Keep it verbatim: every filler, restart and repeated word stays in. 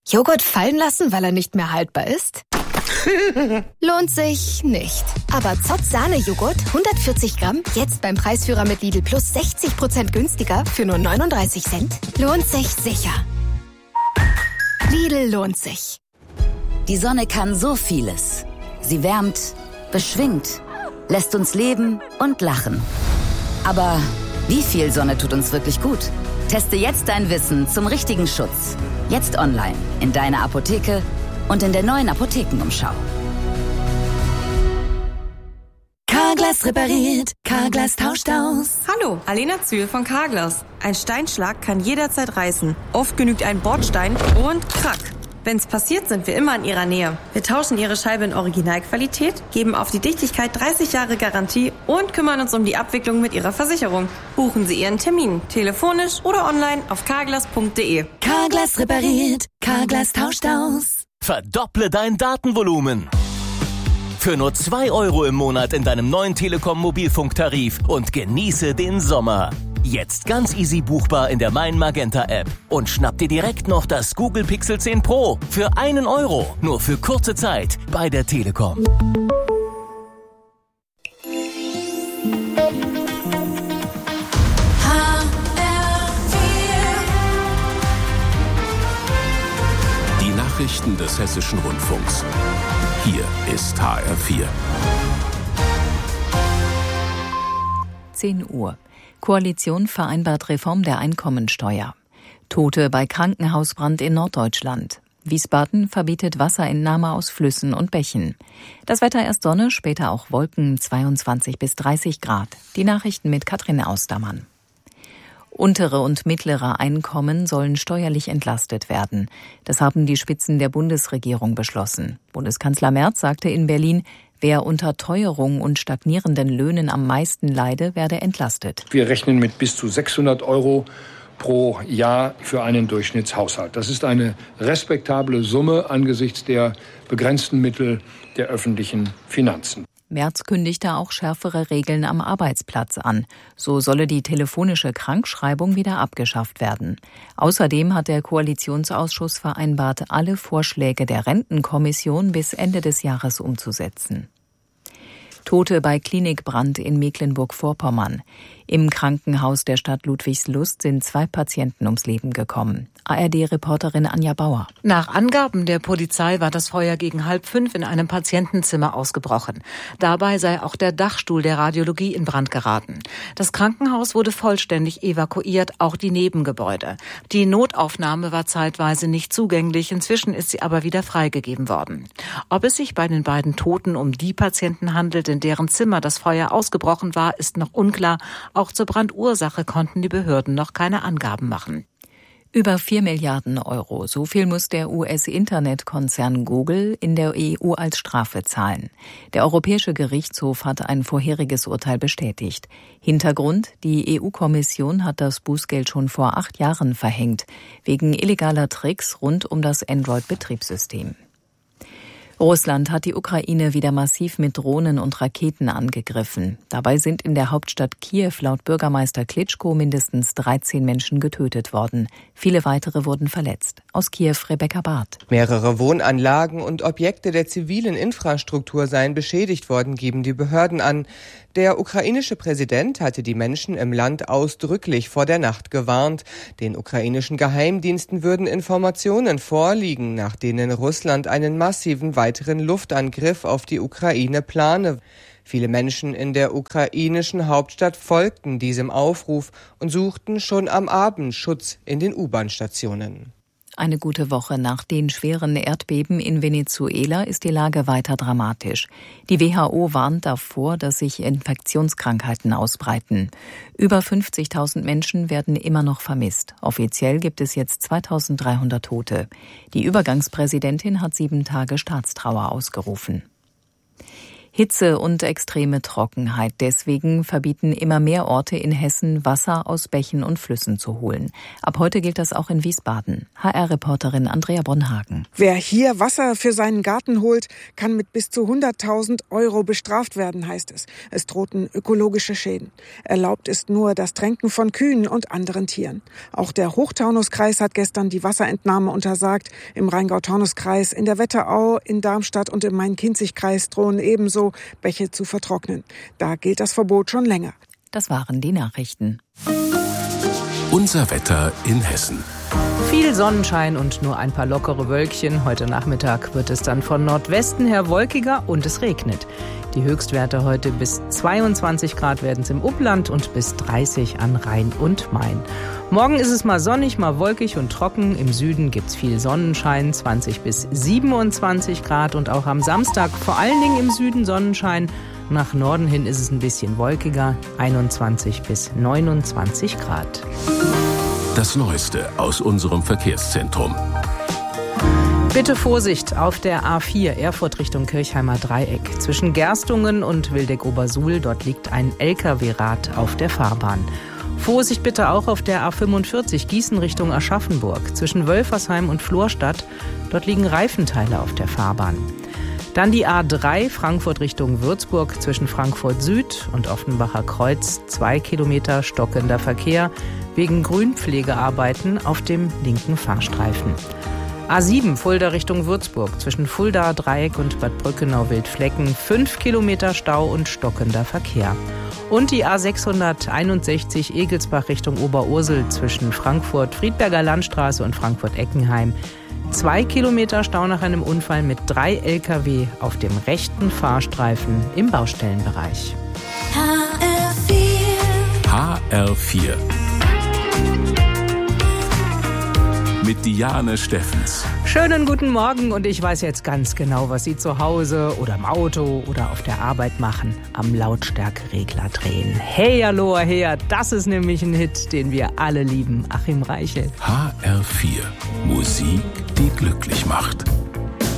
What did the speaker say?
Joghurt fallen lassen, weil er nicht mehr haltbar ist? Lohnt sich nicht. Aber Zott Sahne-Joghurt, hundertvierzig Gramm, jetzt beim Preisführer mit Lidl Plus sechzig Prozent günstiger für nur neununddreißig Cent. Lohnt sich sicher. Lidl lohnt sich. Die Sonne kann so vieles. Sie wärmt, beschwingt, lässt uns leben und lachen. Aber wie viel Sonne tut uns wirklich gut? Teste jetzt dein Wissen zum richtigen Schutz. Jetzt online, in deiner Apotheke und in der neuen Apothekenumschau. Carglass repariert, Carglass tauscht aus. Hallo, Alena Zühl von Carglass. Ein Steinschlag kann jederzeit reißen. Oft genügt ein Bordstein und krack. Wenn's passiert, sind wir immer in Ihrer Nähe. Wir tauschen Ihre Scheibe in Originalqualität, geben auf die Dichtigkeit dreißig Jahre Garantie und kümmern uns um die Abwicklung mit Ihrer Versicherung. Buchen Sie Ihren Termin, telefonisch oder online auf carglass punkt de. Carglass repariert, Carglass tauscht aus. Verdopple dein Datenvolumen. Für nur zwei Euro im Monat in deinem neuen Telekom-Mobilfunktarif und genieße den Sommer. Jetzt ganz easy buchbar in der Mein Magenta App. Und schnapp dir direkt noch das Google Pixel zehn Pro für einen Euro. Nur für kurze Zeit bei der Telekom. Die Nachrichten des Hessischen Rundfunks. Hier ist H R vier. zehn Uhr. Koalition vereinbart Reform der Einkommensteuer. Tote bei Krankenhausbrand in Norddeutschland. Wiesbaden verbietet Wasserentnahme aus Flüssen und Bächen. Das Wetter erst Sonne, später auch Wolken, zweiundzwanzig bis dreißig Grad. Die Nachrichten mit Katrin Austermann. Untere und mittlere Einkommen sollen steuerlich entlastet werden. Das haben die Spitzen der Bundesregierung beschlossen. Bundeskanzler Merz sagte in Berlin, wer unter Teuerung und stagnierenden Löhnen am meisten leide, werde entlastet. Wir rechnen mit bis zu sechshundert Euro pro Jahr für einen Durchschnittshaushalt. Das ist eine respektable Summe angesichts der begrenzten Mittel der öffentlichen Finanzen. Merz kündigte auch schärfere Regeln am Arbeitsplatz an. So solle die telefonische Krankschreibung wieder abgeschafft werden. Außerdem hat der Koalitionsausschuss vereinbart, alle Vorschläge der Rentenkommission bis Ende des Jahres umzusetzen. Tote bei Klinikbrand in Mecklenburg-Vorpommern. Im Krankenhaus der Stadt Ludwigslust sind zwei Patienten ums Leben gekommen. A R D-Reporterin Anja Bauer. Nach Angaben der Polizei war das Feuer gegen halb fünf in einem Patientenzimmer ausgebrochen. Dabei sei auch der Dachstuhl der Radiologie in Brand geraten. Das Krankenhaus wurde vollständig evakuiert, auch die Nebengebäude. Die Notaufnahme war zeitweise nicht zugänglich, inzwischen ist sie aber wieder freigegeben worden. Ob es sich bei den beiden Toten um die Patienten handelt, in deren Zimmer das Feuer ausgebrochen war, ist noch unklar. Auch zur Brandursache konnten die Behörden noch keine Angaben machen. Über vier Milliarden Euro. So viel muss der U S-Internetkonzern Google in der E U als Strafe zahlen. Der Europäische Gerichtshof hat ein vorheriges Urteil bestätigt. Hintergrund: Die E U-Kommission hat das Bußgeld schon vor acht Jahren verhängt, wegen illegaler Tricks rund um das Android-Betriebssystem. Russland hat die Ukraine wieder massiv mit Drohnen und Raketen angegriffen. Dabei sind in der Hauptstadt Kiew laut Bürgermeister Klitschko mindestens dreizehn Menschen getötet worden. Viele weitere wurden verletzt. Aus Kiew Rebecca Barth. Mehrere Wohnanlagen und Objekte der zivilen Infrastruktur seien beschädigt worden, geben die Behörden an. Der ukrainische Präsident hatte die Menschen im Land ausdrücklich vor der Nacht gewarnt. Den ukrainischen Geheimdiensten würden Informationen vorliegen, nach denen Russland einen massiven weiteren Luftangriff auf die Ukraine plane. Viele Menschen in der ukrainischen Hauptstadt folgten diesem Aufruf und suchten schon am Abend Schutz in den U-Bahn-Stationen. Eine gute Woche nach den schweren Erdbeben in Venezuela ist die Lage weiter dramatisch. Die W H O warnt davor, dass sich Infektionskrankheiten ausbreiten. Über fünfzigtausend Menschen werden immer noch vermisst. Offiziell gibt es jetzt zweitausenddreihundert Tote. Die Übergangspräsidentin hat sieben Tage Staatstrauer ausgerufen. Hitze und extreme Trockenheit. Deswegen verbieten immer mehr Orte in Hessen, Wasser aus Bächen und Flüssen zu holen. Ab heute gilt das auch in Wiesbaden. H R-Reporterin Andrea Bonhagen. Wer hier Wasser für seinen Garten holt, kann mit bis zu hunderttausend Euro bestraft werden, heißt es. Es drohten ökologische Schäden. Erlaubt ist nur das Tränken von Kühen und anderen Tieren. Auch der Hochtaunuskreis hat gestern die Wasserentnahme untersagt. Im Rheingau-Taunus-Kreis, in der Wetterau, in Darmstadt und im Main-Kinzig-Kreis drohen ebenso Bäche zu vertrocknen. Da gilt das Verbot schon länger. Das waren die Nachrichten. Unser Wetter in Hessen. Viel Sonnenschein und nur ein paar lockere Wölkchen. Heute Nachmittag wird es dann von Nordwesten her wolkiger und es regnet. Die Höchstwerte heute bis zweiundzwanzig Grad werden es im Upland und bis dreißig an Rhein und Main. Morgen ist es mal sonnig, mal wolkig und trocken. Im Süden gibt es viel Sonnenschein, zwanzig bis siebenundzwanzig Grad. Und auch am Samstag vor allen Dingen im Süden Sonnenschein. Nach Norden hin ist es ein bisschen wolkiger, einundzwanzig bis neunundzwanzig Grad. Das Neueste aus unserem Verkehrszentrum. Bitte Vorsicht auf der A vier Erfurt Richtung Kirchheimer Dreieck. Zwischen Gerstungen und Wildeck-Obersuhl, dort liegt ein L K W-Rad auf der Fahrbahn. Vorsicht bitte auch auf der A fünfundvierzig Gießen Richtung Aschaffenburg. Zwischen Wölfersheim und Florstadt, dort liegen Reifenteile auf der Fahrbahn. Dann die A drei Frankfurt Richtung Würzburg zwischen Frankfurt Süd und Offenbacher Kreuz. Zwei Kilometer stockender Verkehr wegen Grünpflegearbeiten auf dem linken Fahrstreifen. A sieben Fulda Richtung Würzburg zwischen Fulda Dreieck und Bad Brückenau-Wildflecken. Fünf Kilometer Stau und stockender Verkehr. Und die A sechshunderteinundsechzig Egelsbach Richtung Oberursel zwischen Frankfurt Friedberger Landstraße und Frankfurt-Eckenheim. Zwei Kilometer Stau nach einem Unfall mit drei L K W auf dem rechten Fahrstreifen im Baustellenbereich. H R vier. H R vier. Mit Diane Steffens. Schönen guten Morgen und ich weiß jetzt ganz genau, was Sie zu Hause oder im Auto oder auf der Arbeit machen. Am Lautstärkeregler drehen. Hey, Aloha, her, das ist nämlich ein Hit, den wir alle lieben. Achim Reichel. H R vier. Musik, die glücklich macht.